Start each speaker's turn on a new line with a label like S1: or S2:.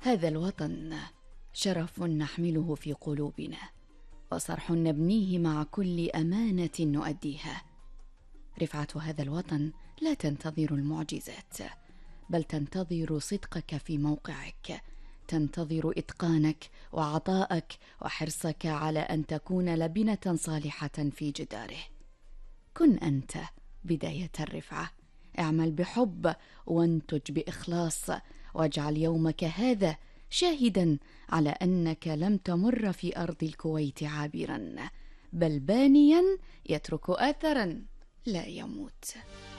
S1: هذا الوطن شرف نحمله في قلوبنا، وصرح نبنيه مع كل أمانة نؤديها. رفعة هذا الوطن لا تنتظر المعجزات، بل تنتظر صدقك في موقعك، تنتظر إتقانك وعطائك وحرصك على أن تكون لبنة صالحة في جداره. كن أنت بداية الرفعة، اعمل بحب وانتج بإخلاص، واجعل يومك هذا شاهدا على أنك لم تمر في أرض الكويت عابرا، بل بانيا يترك أثرا لا يموت.